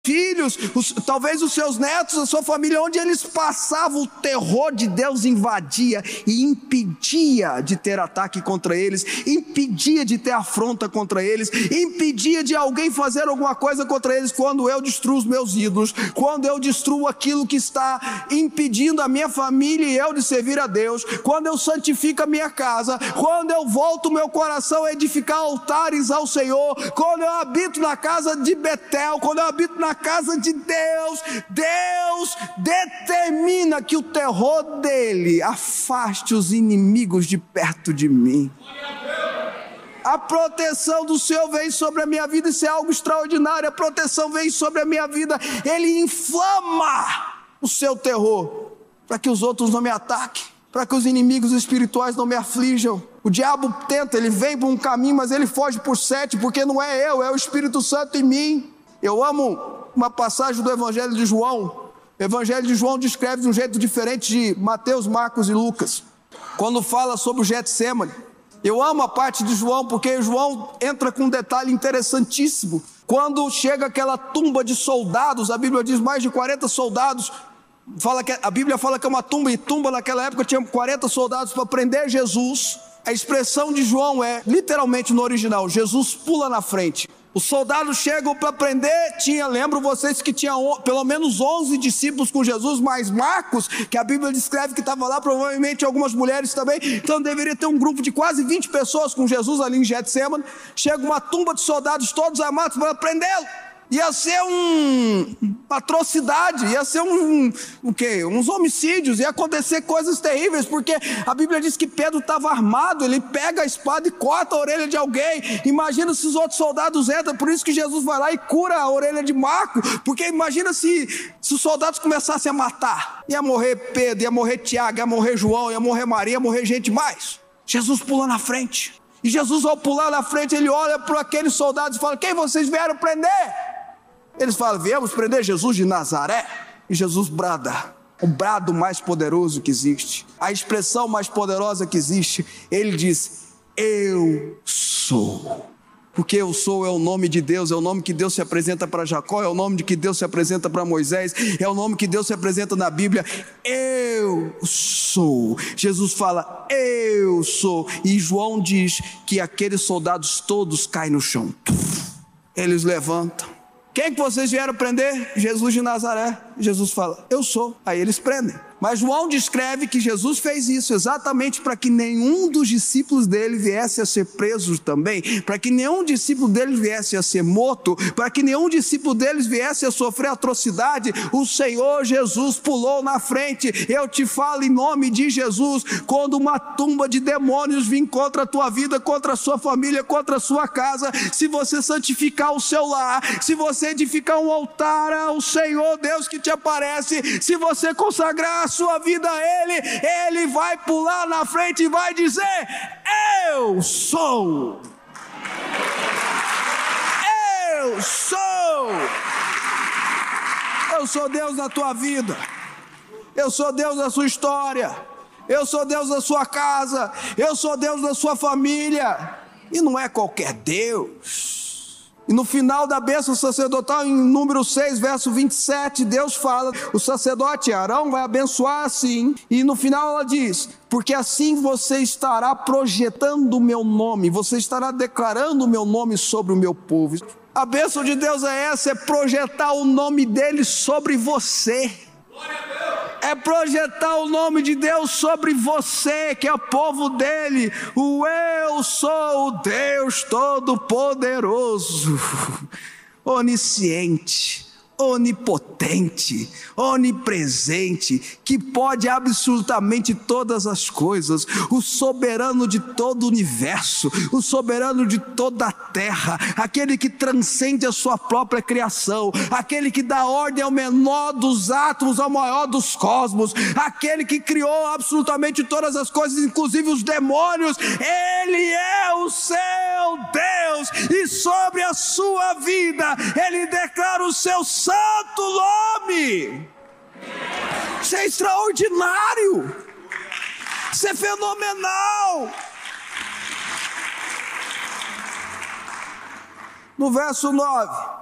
filhos, talvez os seus netos, a sua família, onde eles passavam, o terror de Deus invadia e impedia de ter ataque contra eles, impedia de ter afronta contra eles, impedia de alguém fazer alguma coisa contra eles. Quando eu destruo os meus ídolos, quando eu destruo aquilo que está impedindo a minha família e eu de servir a Deus, quando eu santifico a minha casa, quando eu volto o meu coração a edificar altares ao Senhor, quando eu habito na casa de Betel, quando eu habito na casa de Deus, Deus determina que o terror dele afaste os inimigos de perto de mim. A proteção do Senhor vem sobre a minha vida, isso é algo extraordinário. A proteção vem sobre a minha vida, ele inflama o seu terror, para que os outros não me ataquem, para que os inimigos espirituais não me aflijam. O diabo tenta, ele vem por um caminho, mas ele foge por 7, porque não é eu, é o Espírito Santo em mim. Eu amo uma passagem do Evangelho de João. O Evangelho de João descreve de um jeito diferente de Mateus, Marcos e Lucas, quando fala sobre o Getsêmani. Eu amo a parte de João, porque João entra com um detalhe interessantíssimo. Quando chega aquela tumba de soldados, a Bíblia diz mais de 40 soldados, a Bíblia fala que é uma tumba, e tumba naquela época tinha 40 soldados para prender Jesus. A expressão de João é, literalmente no original, Jesus pula na frente. Os soldados chegam para prender, lembro vocês que tinha pelo menos 11 discípulos com Jesus, mais Marcos, que a Bíblia descreve que estava lá, provavelmente algumas mulheres também, então deveria ter um grupo de quase 20 pessoas com Jesus ali em Getsêmani. Chega uma tumba de soldados todos armados para prendê-lo. Ia ser uma atrocidade, ia ser uns homicídios, ia acontecer coisas terríveis, porque a Bíblia diz que Pedro estava armado, ele pega a espada e corta a orelha de alguém. Imagina se os outros soldados entram, por isso que Jesus vai lá e cura a orelha de Marco, porque imagina se os soldados começassem a matar, ia morrer Pedro, ia morrer Tiago, ia morrer João, ia morrer Maria, ia morrer gente mais. Jesus pula na frente, e Jesus, ao pular na frente, ele olha para aqueles soldados e fala: quem vocês vieram prender? Eles falam: viemos prender Jesus de Nazaré. E Jesus brada, o brado mais poderoso que existe, a expressão mais poderosa que existe. Ele diz: eu sou. Porque eu sou é o nome de Deus, é o nome que Deus se apresenta para Jacó, é o nome de que Deus se apresenta para Moisés, é o nome que Deus se apresenta na Bíblia. Eu sou. Jesus fala: eu sou. E João diz que aqueles soldados todos caem no chão. Eles levantam. Quem que vocês vieram prender? Jesus de Nazaré. Jesus fala: eu sou. Aí eles prendem. Mas João descreve que Jesus fez isso exatamente para que nenhum dos discípulos dele viesse a ser preso também, para que nenhum discípulo deles viesse a ser morto, para que nenhum discípulo deles viesse a sofrer atrocidade. O Senhor Jesus pulou na frente. Eu te falo em nome de Jesus, quando uma tumba de demônios vir contra a tua vida, contra a sua família, contra a sua casa, se você santificar o seu lar, se você edificar um altar ao Senhor Deus que te aparece, se você consagrar sua vida a Ele vai pular na frente e vai dizer: eu sou. Eu sou. Eu sou Deus na tua vida, eu sou Deus na sua história, eu sou Deus na sua casa, eu sou Deus na sua família. E não é qualquer Deus. E no final da bênção sacerdotal, em número 6, verso 27, Deus fala, o sacerdote Arão vai abençoar assim, e no final ela diz: porque assim você estará projetando o meu nome, você estará declarando o meu nome sobre o meu povo. A bênção de Deus é essa, é projetar o nome dele sobre você. É projetar o nome de Deus sobre você, que é o povo dele. O eu sou o Deus Todo-Poderoso, onisciente, onipotente, onipresente, que pode absolutamente todas as coisas, o soberano de todo o universo, o soberano de toda a terra, aquele que transcende a sua própria criação, aquele que dá ordem ao menor dos átomos ao maior dos cosmos, aquele que criou absolutamente todas as coisas, inclusive os demônios. Ele é o seu Deus, e sobre a sua vida ele declara o seu santo nome. Isso é extraordinário, isso é fenomenal. No verso 9,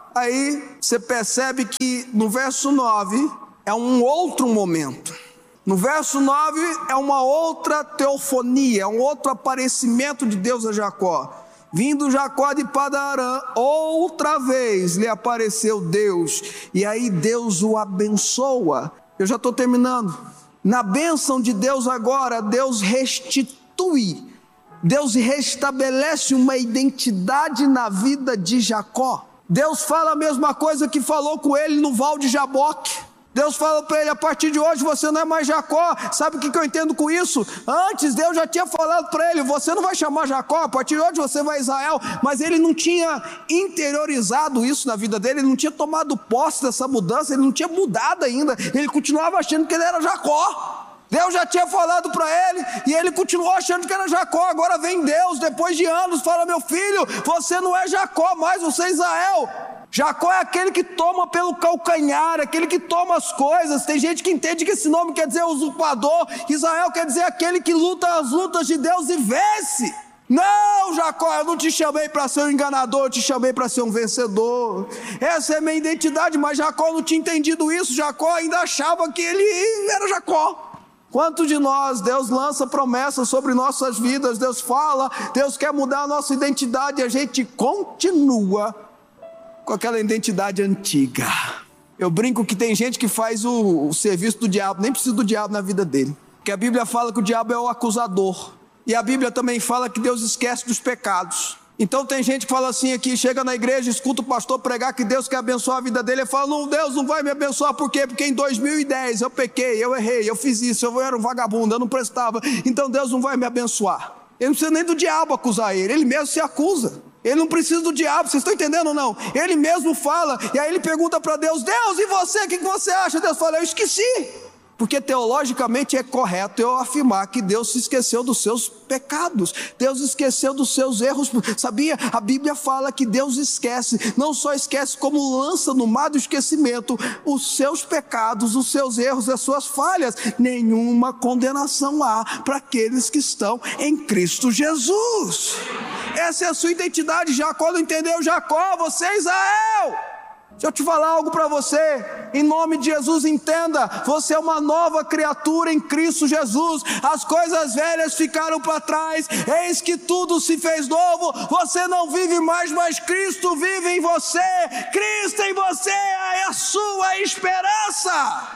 Aí você percebe que no verso 9 é um outro momento. No verso 9 é uma outra teofonia, é um outro aparecimento de Deus a Jacó. Vindo Jacó de Padan-Arã, outra vez lhe apareceu Deus, e aí Deus o abençoa. Eu já estou terminando. Na bênção de Deus agora, Deus restitui, Deus restabelece uma identidade na vida de Jacó. Deus fala a mesma coisa que falou com ele no Val de Jaboque. Deus fala para ele: a partir de hoje você não é mais Jacó. Sabe o que eu entendo com isso? Antes Deus já tinha falado para ele: você não vai chamar Jacó, a partir de hoje você vai Israel. Mas ele não tinha interiorizado isso na vida dele, ele não tinha tomado posse dessa mudança, ele não tinha mudado ainda, ele continuava achando que ele era Jacó. Deus já tinha falado para ele e ele continuou achando que era Jacó. Agora vem Deus, depois de anos, fala: meu filho, você não é Jacó mais, você é Israel. Jacó é aquele que toma pelo calcanhar, aquele que toma as coisas. Tem gente que entende que esse nome quer dizer usurpador. Israel quer dizer aquele que luta as lutas de Deus e vence. Não, Jacó, eu não te chamei para ser um enganador, eu te chamei para ser um vencedor. Essa é a minha identidade, mas Jacó não tinha entendido isso. Jacó ainda achava que ele era Jacó. Quantos de nós, Deus lança promessas sobre nossas vidas, Deus fala, Deus quer mudar a nossa identidade e a gente continua com aquela identidade antiga. Eu brinco que tem gente que faz o serviço do diabo, nem precisa do diabo na vida dele, porque a Bíblia fala que o diabo é o acusador, e a Bíblia também fala que Deus esquece dos pecados. Então tem gente que fala assim aqui, chega na igreja, escuta o pastor pregar que Deus quer abençoar a vida dele, e fala: não, Deus não vai me abençoar. Por quê? Porque em 2010 eu pequei, eu errei, eu fiz isso, eu era um vagabundo, eu não prestava, então Deus não vai me abençoar. Ele não precisa nem do diabo acusar ele mesmo se acusa. Ele não precisa do diabo, vocês estão entendendo ou não? Ele mesmo fala, e aí ele pergunta para Deus: Deus, e você, o que você acha? Deus fala: eu esqueci. Porque teologicamente é correto eu afirmar que Deus se esqueceu dos seus pecados, Deus esqueceu dos seus erros. Sabia? A Bíblia fala que Deus esquece, não só esquece, como lança no mar do esquecimento os seus pecados, os seus erros, as suas falhas. Nenhuma condenação há para aqueles que estão em Cristo Jesus. Essa é a sua identidade. Jacó não entendeu. Jacó, você é Israel. Deixa eu te falar algo para você, em nome de Jesus, entenda: você é uma nova criatura em Cristo Jesus. As coisas velhas ficaram para trás, eis que tudo se fez novo. Você não vive mais, mas Cristo vive em você. Cristo em você é a sua esperança.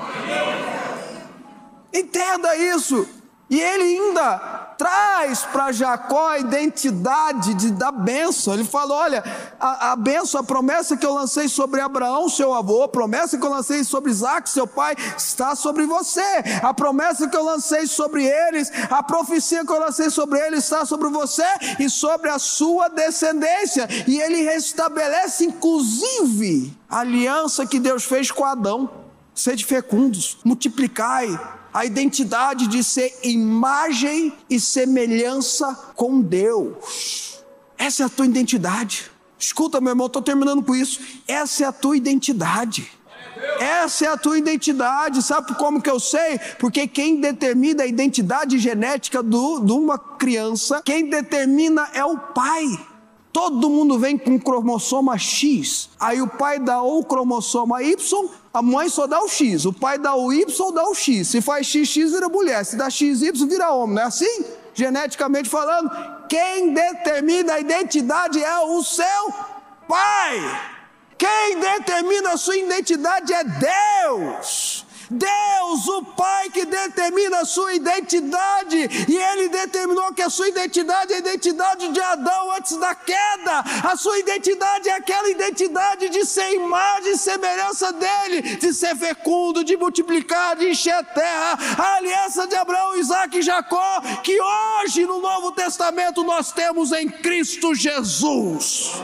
Entenda isso. E ele ainda traz para Jacó a identidade da bênção. Ele fala: olha, a bênção, a promessa que eu lancei sobre Abraão, seu avô, a promessa que eu lancei sobre Isaac, seu pai, está sobre você. A promessa que eu lancei sobre eles, a profecia que eu lancei sobre eles está sobre você e sobre a sua descendência. E ele restabelece inclusive a aliança que Deus fez com Adão: sede fecundos, multiplicai. A identidade de ser imagem e semelhança com Deus. Essa é a tua identidade. Escuta, meu irmão, estou terminando com isso. Essa é a tua identidade. Essa é a tua identidade. Sabe como que eu sei? Porque quem determina a identidade genética de uma criança, quem determina é o pai. Todo mundo vem com cromossoma X, aí o pai dá o cromossoma Y, a mãe só dá o X, o pai dá o Y, dá o X, se faz XX vira mulher, se dá XY vira homem, não é assim? Geneticamente falando, quem determina a identidade é o seu pai. Quem determina a sua identidade é Deus. Deus, o Pai, que determina a sua identidade, e Ele determinou que a sua identidade é a identidade de Adão antes da queda. A sua identidade é aquela identidade de ser imagem e semelhança dEle, de ser fecundo, de multiplicar, de encher a terra. A aliança de Abraão, Isaac e Jacó, que hoje no Novo Testamento nós temos em Cristo Jesus.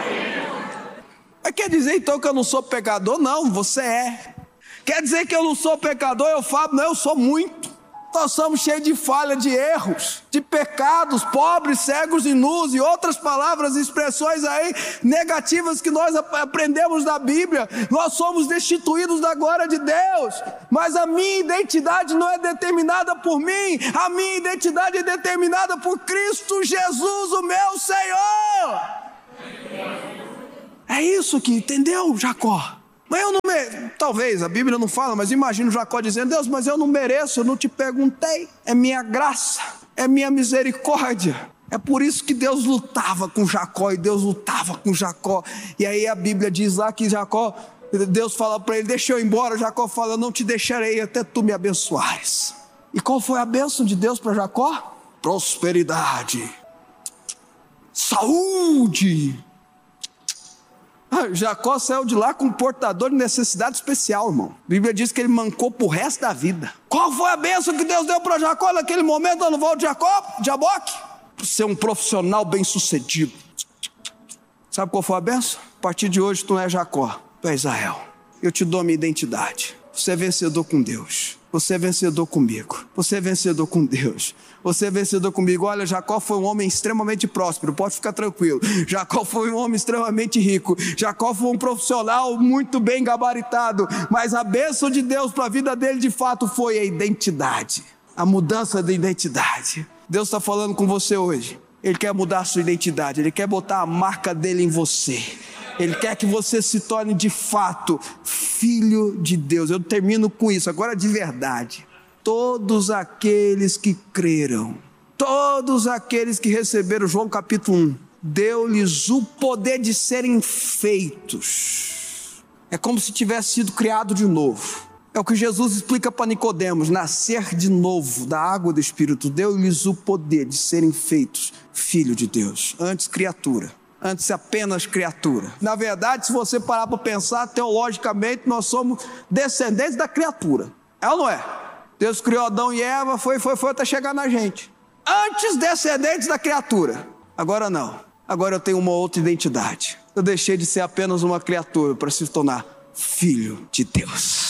Mas quer dizer então que eu não sou pecador? Não, você é. Quer dizer que eu não sou pecador? Eu falo: não, eu sou muito. Nós somos cheios de falha, de erros, de pecados, pobres, cegos e nus, e outras palavras e expressões aí negativas que nós aprendemos da Bíblia. Nós somos destituídos da glória de Deus, mas a minha identidade não é determinada por mim, a minha identidade é determinada por Cristo Jesus, o meu Senhor. É isso que, entendeu, Jacó? Mas eu não talvez, a Bíblia não fala, mas imagino Jacó dizendo: Deus, mas eu não mereço, eu não te perguntei. É minha graça, é minha misericórdia. É por isso que Deus lutava com Jacó, e Deus lutava com Jacó. E aí a Bíblia diz lá que Jacó, Deus fala para ele: deixa eu ir embora. Jacó fala: não te deixarei até tu me abençoares. E qual foi a bênção de Deus para Jacó? Prosperidade, saúde. Jacó saiu de lá com um portador de necessidade especial, irmão. A Bíblia diz que ele mancou pro resto da vida. Qual foi a bênção que Deus deu para Jacó naquele momento, no voo de Jaboque? Ser um profissional bem sucedido. Sabe qual foi a bênção? A partir de hoje tu não é Jacó, tu é Israel. Eu te dou minha identidade. Você é vencedor com Deus. Você é vencedor comigo. Você é vencedor com Deus. Você é vencedor comigo. Olha, Jacó foi um homem extremamente próspero, pode ficar tranquilo. Jacó foi um homem extremamente rico. Jacó foi um profissional muito bem gabaritado. Mas a bênção de Deus para a vida dele de fato foi a identidade. A mudança de identidade. Deus está falando com você hoje. Ele quer mudar a sua identidade. Ele quer botar a marca dele em você. Ele quer que você se torne de fato filho de Deus. Eu termino com isso agora de verdade. Todos aqueles que creram, todos aqueles que receberam, João capítulo 1, deu-lhes o poder de serem feitos. É como se tivesse sido criado de novo. É o que Jesus explica para Nicodemos: nascer de novo da água do Espírito. Deu-lhes o poder de serem feitos filho de Deus. Antes criatura, antes apenas criatura. Na verdade, se você parar para pensar teologicamente, nós somos descendentes da criatura. É ou não é? Deus criou Adão e Eva, foi até chegar na gente. Antes descendentes da criatura. Agora não. Agora eu tenho uma outra identidade. Eu deixei de ser apenas uma criatura para se tornar filho de Deus.